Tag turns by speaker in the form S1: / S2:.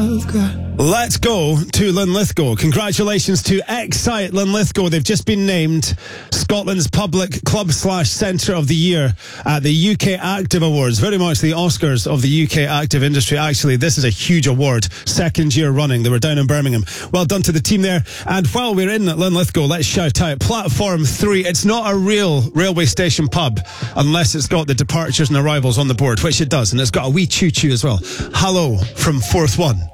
S1: I've got.
S2: Let's go to Linlithgow. Congratulations to Excite Linlithgow. They've just been named Scotland's Public Club / Centre of the Year at the UK Active Awards. Very much the Oscars of the UK active industry. Actually, this is a huge award. Second year running. They were down in Birmingham. Well done to the team there. And while we're in Linlithgow, let's shout out Platform 3. It's not a real railway station pub unless it's got the departures and arrivals on the board, which it does. And it's got a wee choo-choo as well. Hello from Fourth One.